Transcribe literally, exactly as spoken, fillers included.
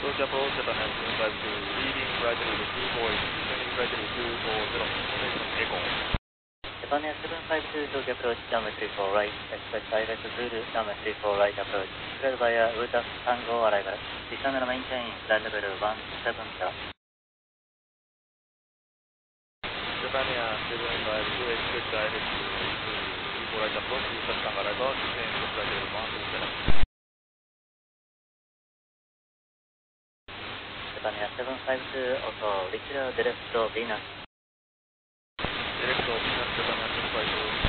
Approach approach Japan seven five two, leading flight level two four eight, descending flight level two four zero, information echo. Japan Air seven five two to approach runway three four right, expect direct Zulu runway three four right approach, cleared via route Tango arrival, descend and maintain flight level one seven zero. Japan Air seven five two, expect direct Zulu three four right approach, route Tango arrival, descend flight level one seven zero. Japan Air seven five two, also reach direct Venus. Direct Venus, Japan Air seven five two.